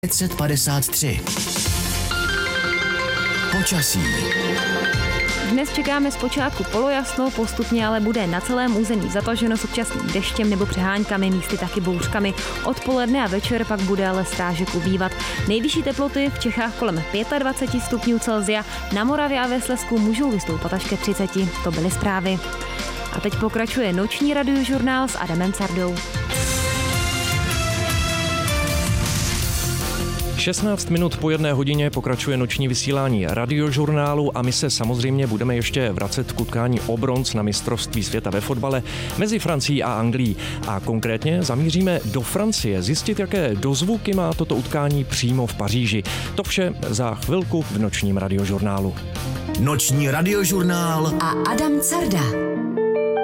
553. Počasí. Dnes čekáme zpočátku polojasno, postupně ale bude na celém území zataženo s občasným deštěm nebo přehánkami, místy taky bouřkami. Odpoledne a večer pak bude ale strážek ubývat. Nejvyšší teploty v Čechách kolem 25 stupňů Celsia, na Moravě a ve Slezsku můžou vystoupat až ke 30. To byly zprávy. A teď pokračuje noční radiožurnál s Adamem Cardou. 16 minut po 1 hodině pokračuje noční vysílání radiožurnálu a my se samozřejmě budeme ještě vracet k utkání o bronz na mistrovství světa ve fotbale mezi Francií a Anglií. A konkrétně zamíříme do Francie zjistit, jaké dozvuky má toto utkání přímo v Paříži. To vše za chvilku v nočním radiožurnálu. Noční radiožurnál a Adam Carda.